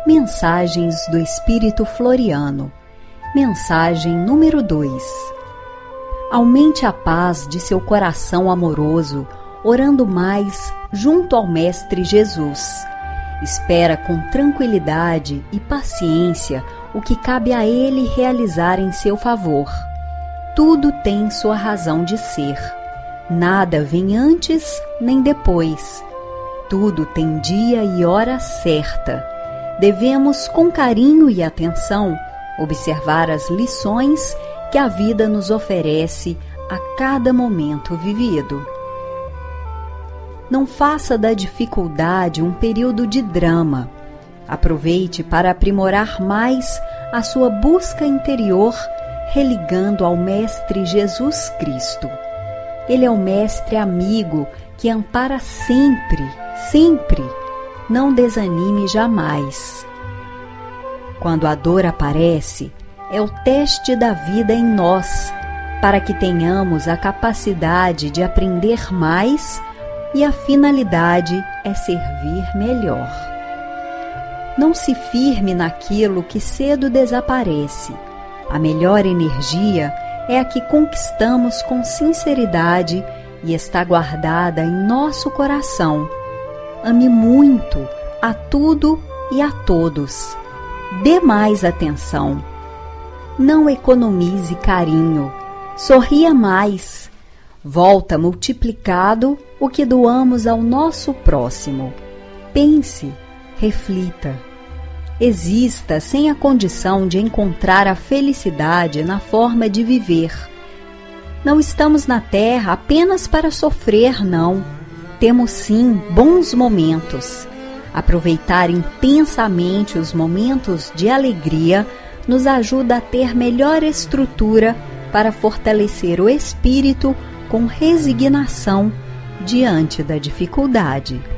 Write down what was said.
Mensagens do Espírito Floriano. Mensagem número 2. Aumente a paz de seu coração amoroso, orando mais junto ao Mestre Jesus. Espera com tranquilidade e paciência o que cabe a Ele realizar em seu favor. Tudo tem sua razão de ser. Nada vem antes nem depois. Tudo tem dia e hora certa. Devemos, com carinho e atenção, observar as lições que a vida nos oferece a cada momento vivido. Não faça da dificuldade um período de drama. Aproveite para aprimorar mais a sua busca interior, religando ao Mestre Jesus Cristo. Ele é o Mestre amigo que ampara sempre, sempre. Não desanime jamais. Quando a dor aparece, é o teste da vida em nós, para que tenhamos a capacidade de aprender mais e a finalidade é servir melhor. Não se firme naquilo que cedo desaparece. A melhor energia é a que conquistamos com sinceridade e está guardada em nosso coração. Ame muito a tudo e a todos. Dê mais atenção. Não economize carinho. Sorria mais. Volta multiplicado o que doamos ao nosso próximo. Pense, reflita. Exista sem a condição de encontrar a felicidade na forma de viver. Não estamos na Terra apenas para sofrer, não. Temos sim bons momentos. Aproveitar intensamente os momentos de alegria nos ajuda a ter melhor estrutura para fortalecer o espírito com resignação diante da dificuldade.